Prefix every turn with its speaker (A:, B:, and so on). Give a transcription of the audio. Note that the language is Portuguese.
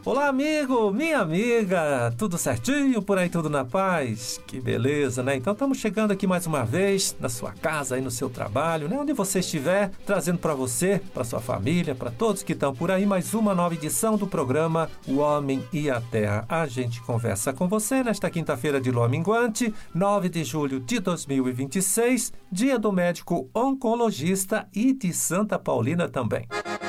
A: Olá, amigo, minha amiga, tudo certinho por aí, tudo na paz? Que beleza, né? Então estamos chegando aqui mais uma vez na sua casa, aí no seu trabalho, né? Onde você estiver, trazendo para você, para sua família, para todos que estão por aí, mais uma nova edição do programa O Homem e a Terra. A gente conversa com você nesta quinta-feira de lua minguante, 9 de julho de 2026, dia do médico oncologista e de Santa Paulina também.